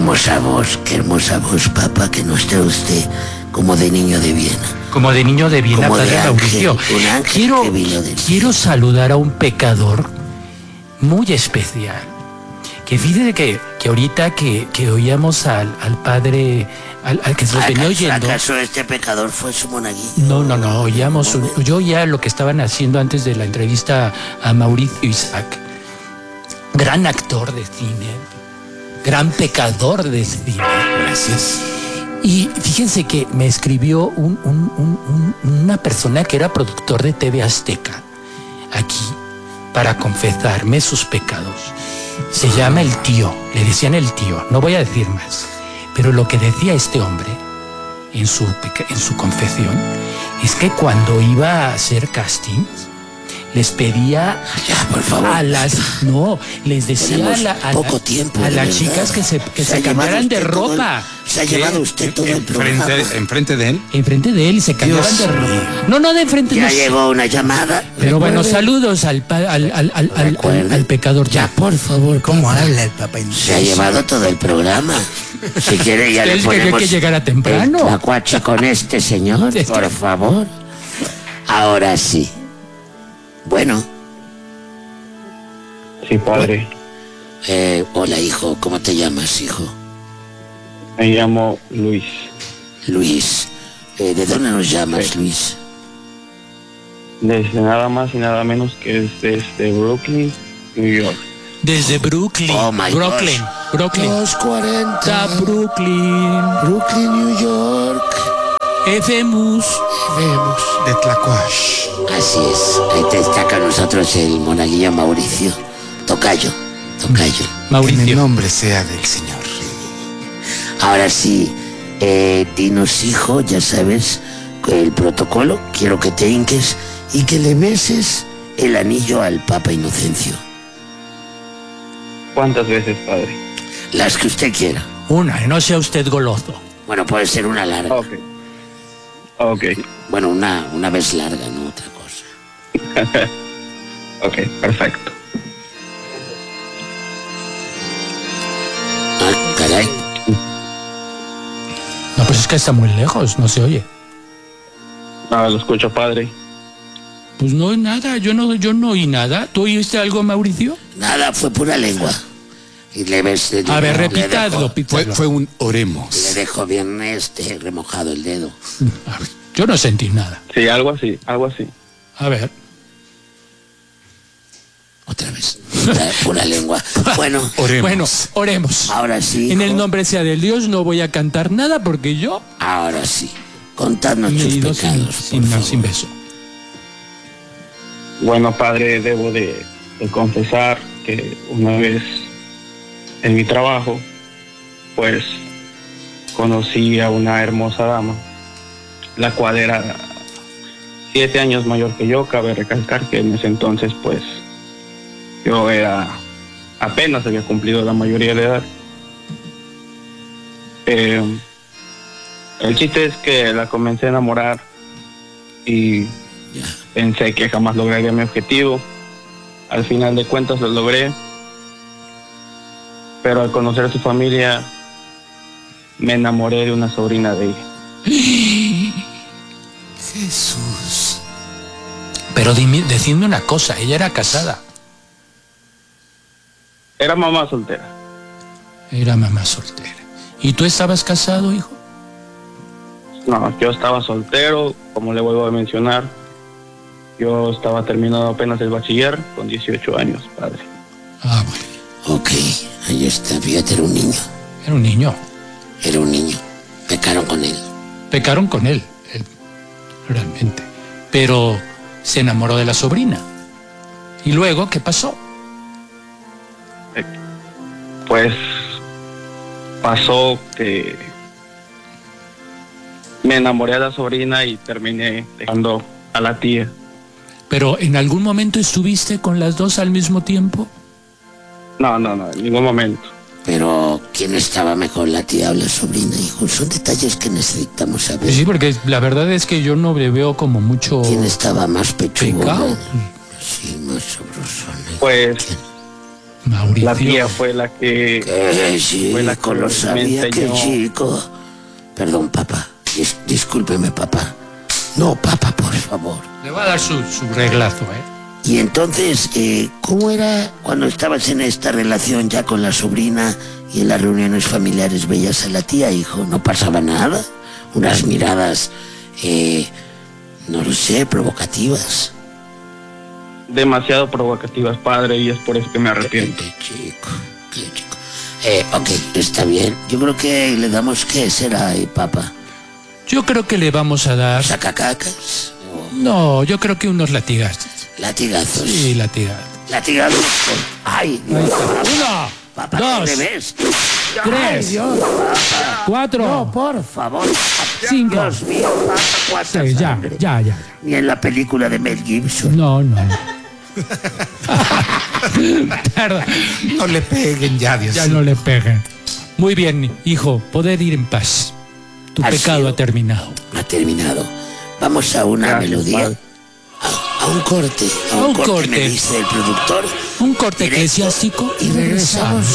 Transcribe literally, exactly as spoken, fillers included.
hermosa voz, qué hermosa voz, papá, que no esté usted como de niño de Viena. Como de niño de Viena, Como padre de ángel, Mauricio. un ángel Quiero, que vino del quiero saludar a un pecador muy especial. Que fíjate que, que ahorita que, que oíamos al, al padre, al, al que se lo venía oyendo. ¿Acaso este pecador fue su monaguillo? No, no, no, oíamos, un, yo oía lo que estaban haciendo antes de la entrevista a Mauricio Isaac. Gran actor de cine, gran pecador de cine. Gracias. Y fíjense que me escribió un, un, un, un, una persona que era productor de T V Azteca aquí para confesarme sus pecados. Se llama el tío, le decían el tío, no voy a decir más. Pero lo que decía este hombre en su, en su confesión es que cuando iba a hacer castings, les pedía ya, por favor. a las no les decía a, la, a, poco la, tiempo, a las verdad. chicas que se, que se, se cambiaran de ropa. El, se ha llevado usted todo el programa. ¿Enfrente de él? Enfrente de él y se cambiaban Dios de ropa. mío. No, no de enfrente. Ya no llegó una llamada. Pero bueno, Recuerde. saludos al, al, al, al, al, al, al pecador. Ya, por favor. ¿Cómo habla el papá? Se ha llevado todo el programa. Si quiere ya le Él ponemos quería que llegara temprano. el tacuache con este señor, por favor. Ahora sí. Bueno. Sí, padre. Eh, hola, hijo. ¿Cómo te llamas, hijo? Me llamo Luis. Luis. Eh, ¿De dónde nos llamas, Sí. Luis? Desde nada más y nada menos que es desde Brooklyn, New York. Desde Brooklyn. Oh, my Brooklyn. gosh. Brooklyn. dos cuarenta. Está Brooklyn. Brooklyn, New York. Efemus. Vemos. De Tlacuash. Así es. Ahí te está con nosotros el monaguillo Mauricio. Tocayo. Tocayo. Que en el Mauricio. nombre sea del Señor. Ahora sí, eh, dinos, hijo, ya sabes el protocolo. Quiero que te hinques y que le beses el anillo al Papa Inocencio. ¿Cuántas veces, padre? Las que usted quiera. Una, no sea usted goloso. Bueno, puede ser una larga. Ok. Ok. Bueno, una, una vez larga, no otra cosa. Ok, perfecto. Ah, caray. No, pues es que está muy lejos, no se oye. Ah, lo escucho, padre. Pues no hay nada, yo no, yo no oí nada. ¿Tú oíste algo, Mauricio? Nada, fue pura lengua. Y le ves... le- A ver, le repitadlo, dejo- Fue, repitadlo. fue un Le oremos. dejo bien este remojado el dedo. A ver, yo no sentí nada. Sí, algo así, algo así. A ver. Otra vez. Pura, pura lengua. Bueno, Oremos. Bueno, oremos. ahora sí. En hijo. el nombre sea del Dios no voy a cantar nada porque yo Ahora sí. Contadnos me he tus ido sin, pecados, sin, por favor. sin beso. Bueno, padre, debo de, de confesar que una vez en mi trabajo, pues conocí a una hermosa dama, la cual era siete años mayor que yo. Cabe recalcar que en ese entonces, pues, yo era, apenas había cumplido la mayoría de edad. Eh, el chiste es que la comencé a enamorar y Ya. pensé que jamás lograría mi objetivo. Al final de cuentas lo logré, pero al conocer a su familia me enamoré de una sobrina de ella. Jesús. Pero dime, decidme una cosa, ella era casada. Era mamá soltera. Era mamá soltera. ¿Y tú estabas casado, hijo? No, yo estaba soltero, como le vuelvo a mencionar. Yo estaba terminando apenas el bachiller con dieciocho años, padre. Ah, bueno. Ok, ahí está. Fíjate, era un niño. Era un niño. Era un niño. Pecaron con él. Pecaron con él, él, realmente. Pero se enamoró de la sobrina. ¿Y luego qué pasó? Pues pasó que me enamoré de la sobrina y terminé dejando a la tía. ¿Pero en algún momento estuviste con las dos al mismo tiempo? No, no, no, en ningún momento. Pero, ¿quién estaba mejor, la tía o la sobrina, hijo? Son detalles que necesitamos saber. Sí, porque la verdad es que yo no le veo como mucho ¿Quién estaba más pechugona? pecado. Sí, más sabrosona. Pues Mauricio. La tía fue la que... Que chico, fue la que lo me sabía, que enseñó. chico. Perdón, papá. Dis- discúlpeme, papá. No, papá, por favor. Le va a dar su, su reglazo, ¿eh? Y entonces, eh, ¿cómo era cuando estabas en esta relación ya con la sobrina y en las reuniones familiares veías a la tía, hijo? ¿No pasaba nada? Unas miradas, eh, no lo sé, provocativas. Demasiado provocativas, padre, y es por eso que me arrepiento. Qué chico, qué chico. Eh, ok, está bien. Yo creo que le damos, ¿qué será, eh, papá? Yo creo que le vamos a dar... ¿Sacacacas? ¿O No, yo creo que unos latigazos. latigazos? Sí, latigazos. Latigazos con... ¡Ay, Dios! Uno, Papá, dos, ¿qué revés? tres, ¡Ay, Dios! Papá. cuatro, No, por favor. cinco, Dios mío, papá, cuánta seis, ya, sangre. ya, ya. Ni en la película de Mel Gibson. No, no. Perdón, No le peguen ya, Dios. ya no le peguen. Muy bien, hijo, poder ir en paz. Tu Ha pecado sido- ha terminado. Ha terminado. Vamos a una Gracias, melodía. padre. A, a un corte. A un, A un corte, corte. me dice el productor. Un corte Directo. eclesiástico Y regresamos